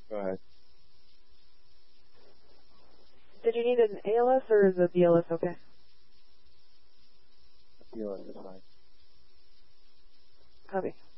Go ahead. Did you need an ALS or is the BLS okay? BLS is fine. Copy.